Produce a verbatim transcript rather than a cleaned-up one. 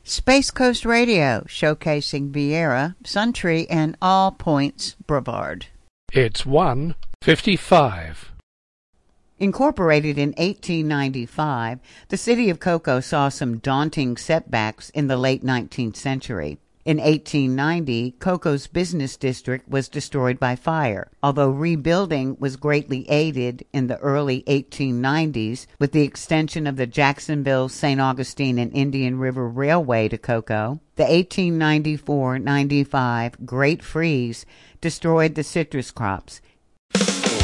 Space Coast Radio, showcasing Viera, Suntree, and All Points Brevard. It's one fifty-five. Incorporated in eighteen ninety-five, the city of Cocoa saw some daunting setbacks in the late nineteenth century. In eighteen ninety, Cocoa's business district was destroyed by fire, although rebuilding was greatly aided in the early eighteen nineties with the extension of the Jacksonville, Saint Augustine, and Indian River Railway to Cocoa. The eighteen ninety-four ninety-five Great Freeze destroyed the citrus crops,